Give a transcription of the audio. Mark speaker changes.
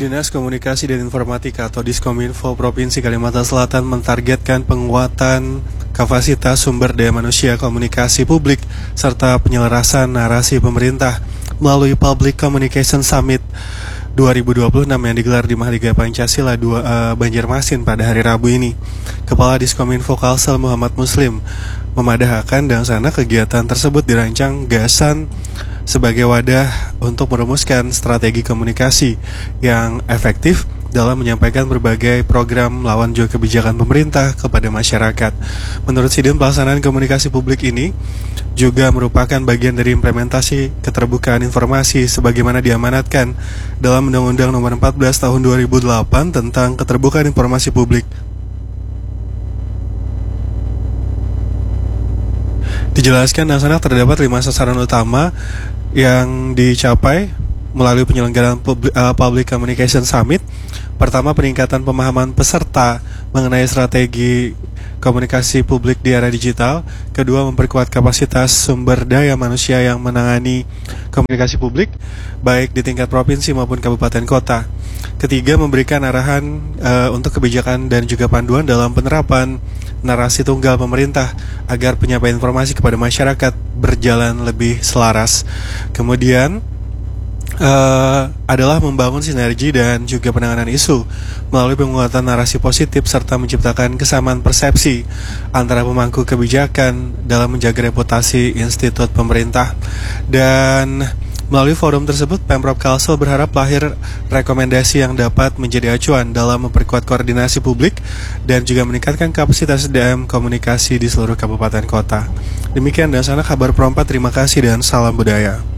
Speaker 1: Dinas Komunikasi dan Informatika atau Diskominfo Provinsi Kalimantan Selatan mentargetkan penguatan kapasitas sumber daya manusia komunikasi publik serta penyelarasan narasi pemerintah melalui Public Communication Summit 2026 yang digelar di Mahaligai Pancasila Banjarmasin pada hari Rabu ini. Kepala Diskominfo Kalsel Muhammad Muslim memadahkan dan sana kegiatan tersebut dirancang Gasan sebagai wadah untuk merumuskan strategi komunikasi yang efektif dalam menyampaikan berbagai program lawan juga kebijakan pemerintah kepada masyarakat. Menurut Sidin, pelaksanaan komunikasi publik ini juga merupakan bagian dari implementasi keterbukaan informasi sebagaimana diamanatkan dalam Undang-Undang Nomor 14 Tahun 2008 tentang keterbukaan informasi publik. Dijelaskan dan sana terdapat 5 sasaran utama yang dicapai melalui penyelenggaraan Public Communication Summit. Pertama, peningkatan pemahaman peserta mengenai strategi komunikasi publik di era digital. Kedua, memperkuat kapasitas sumber daya manusia yang menangani komunikasi publik baik di tingkat provinsi maupun kabupaten kota. Ketiga, memberikan arahan untuk kebijakan dan juga panduan dalam penerapan narasi tunggal pemerintah agar penyampaian informasi kepada masyarakat berjalan lebih selaras. Kemudian adalah membangun sinergi dan juga penanganan isu melalui penguatan narasi positif serta menciptakan kesamaan persepsi antara pemangku kebijakan dalam menjaga reputasi institut pemerintah. Dan melalui forum tersebut, Pemprov Kalsel berharap lahir rekomendasi yang dapat menjadi acuan dalam memperkuat koordinasi publik dan juga meningkatkan kapasitas SDM komunikasi di seluruh kabupaten kota. Demikian dan sana kabar Pro 4, terima kasih dan salam budaya.